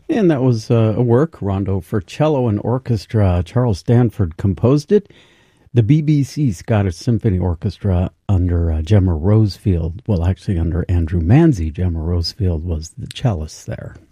And that was a work, Rondo for Cello and Orchestra. Charles Stanford composed it. The BBC Scottish Symphony Orchestra under Gemma Rosefield, well, actually under Andrew Manzi. Gemma Rosefield was the cellist there.